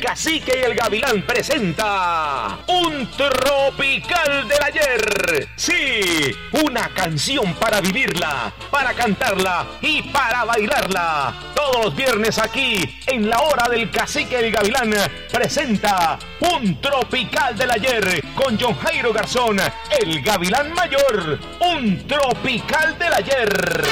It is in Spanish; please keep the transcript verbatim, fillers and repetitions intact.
Cacique y el Gavilán presenta Un Tropical del Ayer. Sí, una canción para vivirla, para cantarla y para bailarla. Todos los viernes aquí, en la hora del Cacique y el Gavilán, presenta Un Tropical del Ayer con John Jairo Garzón, el Gavilán Mayor. Un Tropical del Ayer.